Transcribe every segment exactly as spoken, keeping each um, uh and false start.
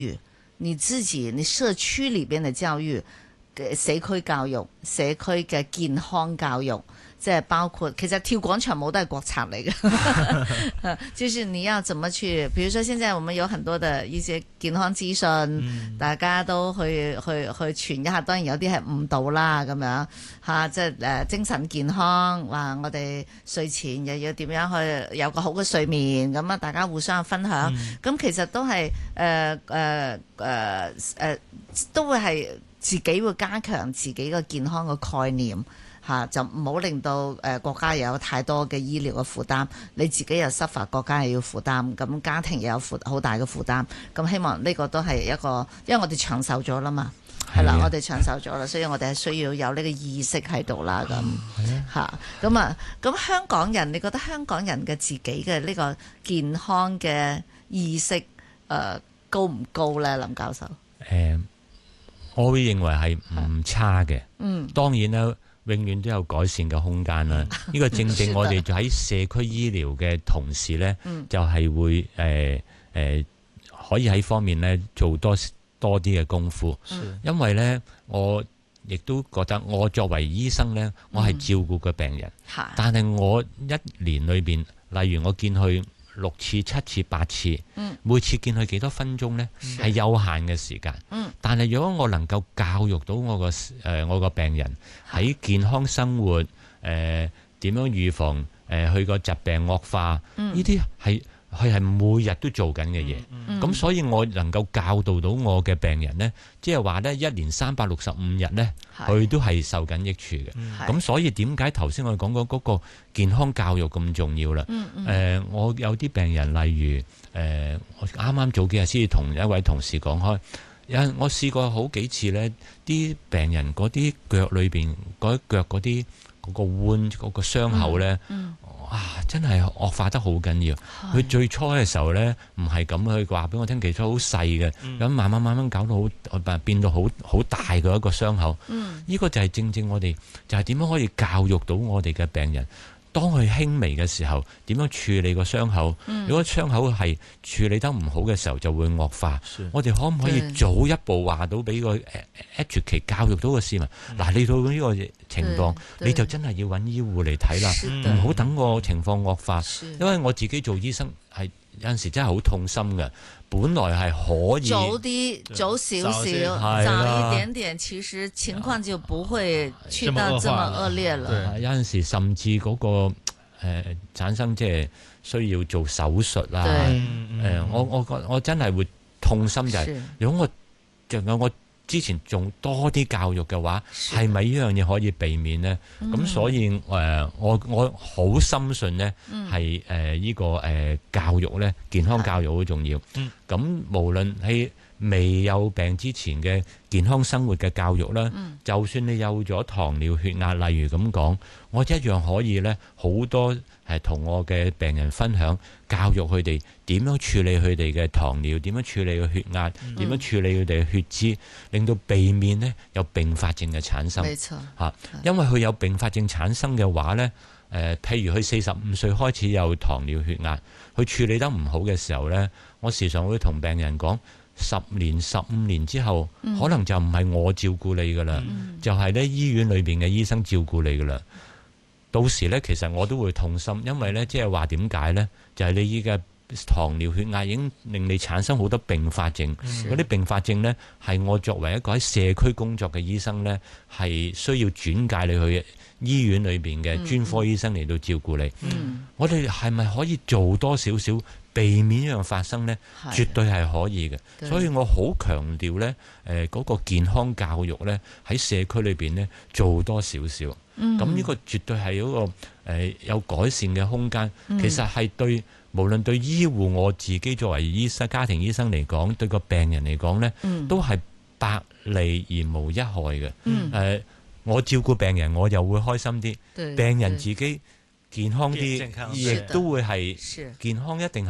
你自己你社區裏邊嘅教育，社區教育、社區嘅健康教育。即係包括，其實跳廣場舞都係國策嚟嘅，就是你要怎麼去，比如說現在我們有很多的一些健康資訊，嗯、大家都去去去傳一下，當然有啲係誤導啦咁樣嚇，即係誒精神健康，話我哋睡前又要點樣去有個好嘅睡眠，咁啊大家互相分享，咁、嗯、其實都係誒誒誒誒，都會係自己會加強自己個健康嘅概念。嚇就唔好令到誒國家又有太多嘅醫療嘅負擔，你自己又suffer，國家又要負擔，咁家庭又有負好大嘅負擔。咁希望呢個都係一個，因為我哋長壽咗啦嘛，係啦，我哋長壽咗啦，所以我哋係需要有呢個意識喺度啦。咁嚇咁啊，咁香港人，你覺得香港人嘅自己嘅呢個健康嘅意識誒、呃、高唔高咧？林教授，誒、 呃，我會認為係唔差嘅。嗯，當然啦。永遠都有改善嘅空間啦。呢個正正我哋喺社區醫療嘅同事呢，就係會誒誒可以喺方面呢做多多啲嘅功夫。因為呢，我亦都覺得我作為醫生呢，我係照顧個病人，但係我一年裏邊，例如我見佢六次、七次、八次，每次見佢幾多分鐘呢？係有限嘅時間。但係如果我能夠教育到我個誒、呃、我個病人喺健康生活，誒、呃、點樣預防誒佢個疾病惡化，呢啲係佢係每日都做緊嘅嘢。咁、嗯嗯、所以我能夠教導到我嘅病人呢，即係話呢，一年三百六十五日呢，佢都係受緊益處嘅。咁所以點解頭先我講過嗰個健康教育咁重要啦？誒、嗯嗯呃，我有啲病人，例如誒、呃，我啱啱早幾日先至同一位同事講開。我試過好幾次呢啲病人嗰啲腳裏邊嗰腳嗰啲嗰個彎嗰個傷口呢，嗯嗯、哇！真係惡化得好緊要。佢最初嘅時候呢，唔係咁，佢話俾我聽，其實好細嘅，咁、嗯、慢慢慢慢搞到好變到好好大嘅一個傷口。呢、嗯呢個就係正正我哋就係點樣可以教育到我哋嘅病人。當佢輕微嘅時候，點樣處理個傷口？嗯、如果傷口係處理得唔好嘅時候，就會惡化。我哋可唔可以早一步話到俾個 educate 教育到個市民？嗱、嗯，你到呢個情況，你就真係要揾醫護嚟睇啦，唔好等個情況惡化。因為我自己做醫生係有陣時真係好痛心嘅。本來係可以早啲早少少，早一點點，其實情況就不會去到這麼惡劣了。 有陣時甚至嗰、那個誒、呃、產生即係需要做手術啦。誒、呃，我我我我真係會痛心就係、是，如果我仲有我之前仲多啲教育嘅話，係咪呢樣嘢可以避免呢？咁、嗯、所以誒、呃，我我好深信呢係誒呢個誒、呃、教育咧，健康教育好重要。咁、嗯、無論喺未有病之前嘅健康生活嘅教育啦、嗯，就算你有咗糖尿血壓，例如咁講，我一樣可以咧好多係同我嘅病人分享，教育佢哋點樣處理佢哋嘅糖尿，點樣處理個血壓，點、嗯、樣處理佢哋嘅血脂，令到避免呢有併發症嘅產生。 沒錯， 嚇，因為佢有併發症產生嘅話呢，誒、呃，譬如佢四十五歲開始有糖尿血壓，佢處理得唔好嘅時候呢，我時常會同病人講。十年、十五年之後，嗯、可能就唔係我照顧你噶啦、嗯，就係、是、咧醫院裏邊嘅醫生照顧你噶啦。到時咧，其實我都會痛心，因為咧，即係話點解咧？就係、是、你依家糖尿血壓已經令你產生好多併發症，嗰啲併發症咧，係我作為一個喺社區工作嘅醫生咧，係需要轉介你去醫院裏邊嘅專科醫生嚟到照顧你。嗯、我哋係咪可以做多少少？避免呢樣發生呢，絕對係可以嘅。所以我好強調呢，誒、呃、嗰、那個健康教育呢，喺社區裏邊呢做多少少。咁、嗯、呢個絕對係一個誒、呃、有改善嘅空間。嗯、其實係對無論對醫護我自己作為醫生、家庭醫生嚟講，對個病人嚟講呢，嗯、都係百利而無一害嘅。誒、嗯呃，我照顧病人，我又會開心啲。病人自己健康啲，亦都會係健康，一定係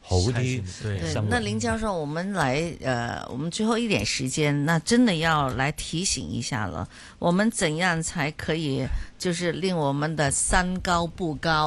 好啲生活。 那林教授，我們來，呃，我們最後一點時間，那真的要來提醒一下了。我們怎樣才可以，就是令我們的三高不高，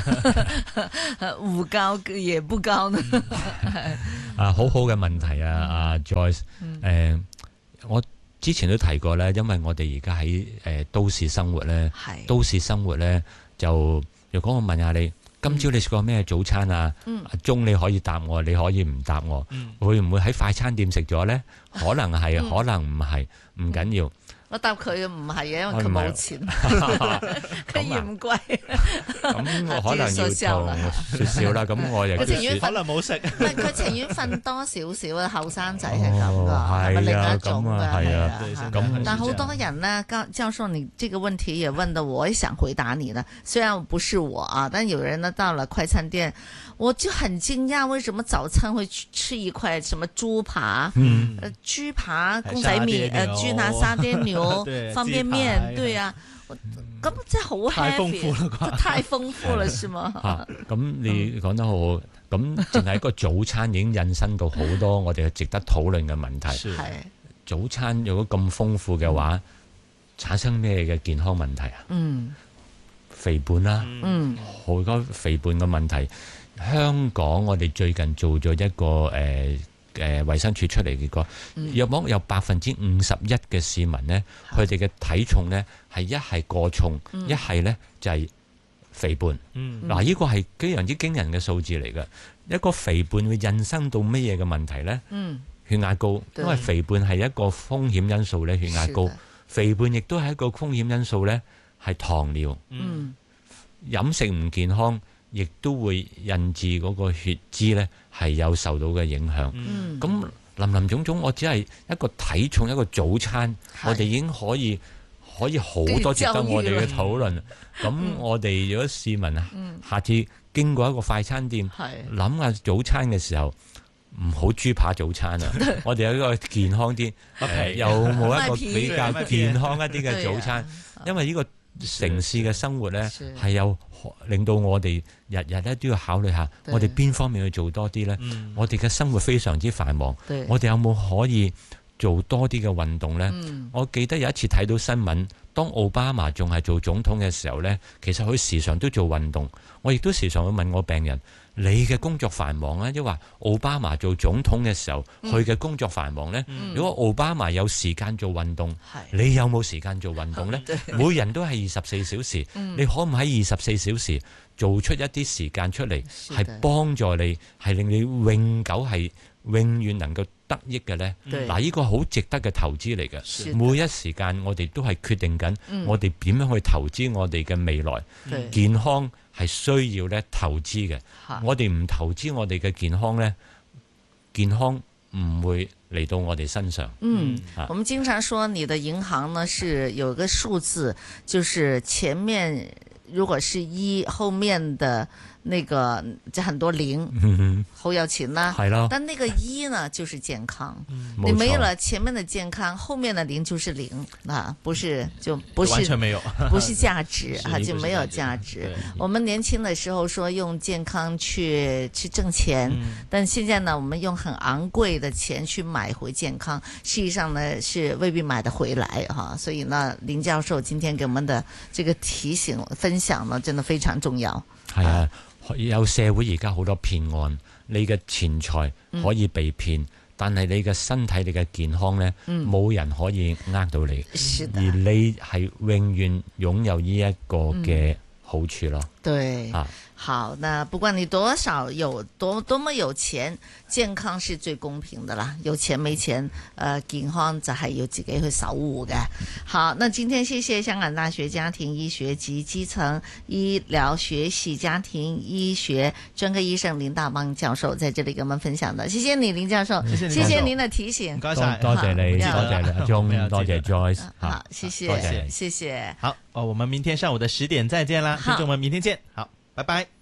五高也不高呢？ 啊，好好嘅問題啊，阿 Joyce，誒，我之前都提過咧，因為我哋而家喺誒都市生活咧，都市生活咧就，如果我問下你。今朝你食過咩早餐啊？嗯、中你可以答我，你可以唔答我。嗯、會唔會喺快餐店食咗呢？可能係，嗯、可能唔係，唔緊要。 我答佢唔係嘅，因為佢冇錢，佢嫌貴。 咁我可能要同少少啦。咁我又佢情願可能冇食， 唔係佢情願瞓多少少啊！後生仔係咁噶，係咪另一種㗎？ 係啊，咁但好多人呢，教教授，你這個問題也問得我也想回答你呢。雖然不是我啊，但有人呢到了快餐店，我就很驚訝，為什麼早餐會去吃一塊什麼豬扒、嗯、呃豬扒、公仔麵、呃豬扒沙爹牛。方便麵，對啊，咁真係好 heavy，太豐富了，是嗎？ 啊，咁你講得好，咁淨係一個早餐已經引申到好多我哋值得討論嘅問題。係早餐如果咁豐富嘅話，產生咩嘅健康問題啊？嗯，肥胖啦，嗯，好多肥胖嘅問題。香港我哋最近做咗一個誒。呃誒，衛生署出嚟嘅個，有冇有百分之五十一嘅市民呢？佢哋嘅體重呢係一係過重，一係呢就係肥胖。嗱、嗯，呢個係非常之驚人嘅數字嚟嘅。一個肥胖會引申到乜嘢嘅問題呢？嗯、血壓高，因為肥胖係一個風險因素咧。血壓高，肥胖亦都係一個風險因素呢，係糖尿。嗯、飲食唔健康。亦都會引致嗰個血脂呢係有受到嘅影響。咁、嗯、林林總總，我只係一個體重一個早餐，我哋已經可以可以好多值得我哋嘅討論。咁、嗯、我哋如果市民啊，嗯、下次經過一個快餐店，諗下早餐嘅時候，唔好豬扒早餐啊！我哋有一個健康啲，呃、有冇一個比較健康一啲嘅早餐？因為呢、呢個城市嘅生活呢，係有令到我哋日日咧都要考慮下，我哋邊方面去做多啲呢？嗯、我哋嘅生活非常之繁忙，我哋有冇可以做多啲嘅運動呢？嗯、我記得有一次睇到新聞，當奧巴馬仲係做總統嘅時候呢，其實佢時常都做運動。我亦都時常會問我病人：你嘅工作繁忙啊？抑或奧巴馬做總統嘅時候，佢嘅、嗯、工作繁忙呢？嗯、如果奧巴馬有時間做運動，是你有冇時間做運動呢？每人都係二十四小時，嗯、你可唔可以喺二十四小時做出一啲時間出嚟，係幫助你，係令你永久係永遠能夠得益嘅呢？嗱，呢個好值得嘅投資嚟嘅。每一時間我哋都係決定緊，我哋點樣去投資我哋嘅未來、嗯、健康。係需要咧投資嘅，我哋唔投資我哋嘅健康咧，健康唔會嚟到我哋身上。嗯，啊、 我們經常說你的銀行呢是有個數字，就是前面如果是一，後面的那個就很多零，嗯、好有錢啦。係咯，但那個一呢就是健康，嗯、你沒有了前面的健康，後面的零就是零啊，不是就不是完全沒有， 不是價值啊，就沒有價值。我們年輕的時候說用健康去去掙錢，嗯、但現在呢，我們用很昂貴的錢去買回健康，實際上呢是未必買得回來哈。所以呢，林教授今天給我們的這個提醒分享呢，真的非常重要。 係啊。有社會而家好多騙案，你嘅錢財可以被騙，嗯、但係你嘅身體、你嘅健康呢，冇、嗯、人可以呃到你，的而你係永遠擁有呢一個嘅好處咯。 對，啊，好，那不管你多少有多多麼有錢，健康是最公平的啦。有錢沒錢，呃，健康就係要自己去守護嘅。好，那今天謝謝香港大學家庭醫學及基層醫療學系家庭醫學專科醫生林大邦教授在這裏跟我們分享的，謝謝你林教授，謝謝，謝謝您的提醒， 多謝多謝你，多謝阿鍾，多謝 Joyce， 好，謝謝，謝謝， 好，哦，我們明天上午的十點再見啦，聽眾們明天見，好，拜拜。